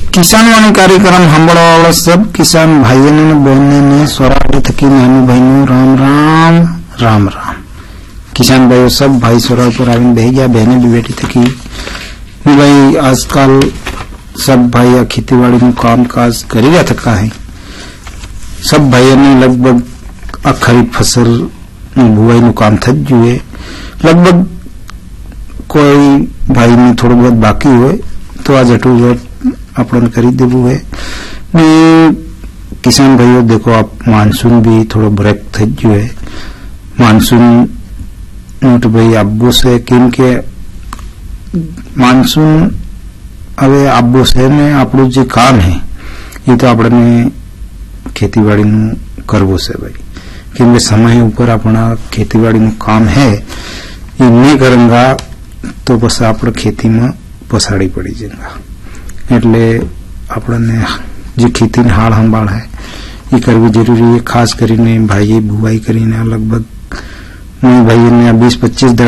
કિસાનવાણી કાર્યક્રમ સાંભળવાવાળા સબ કિસાન ભાઈઓને અને બહેનોને સ્વરાડી થકી નાની ભાઈનું રામ રામ રામ રામ। किसान भाइयों सब भाई सोरा पर आविन बह गया, बहने भी बेटी थकी भाई आजकल सब भाई खेतीवाड़ी में काम काज कर रहा थका है। सब भाइयों ने लगभग आ खरीफ फसल बुआई नु काम थक जुए, लगभग कोई भाई ने थोड़ा बहुत बाकी हुए तो आज हटू अपन करी देवू है। किसान भाइयों देखो आप मानसून भी थोड़ा ब्रेक थक जुए, मानसून तो भाई आबो से केम के मानसून हवे आबो से ने आपणु जे काम है ये तो आपने खेतीवाड़ी नु करवो से भाई, केम के समय ऊपर अपना खेतीवाड़ी नु काम है ये नहीं करेंगा तो बस आप खेती में पसाड़ी पड़ी जाएगा। एटले आपने जे खेती ने हाल संभाळ है ये करवी जरूरी है, खास करीने भाई बुवाई करीने लगभग भाई ने 20-25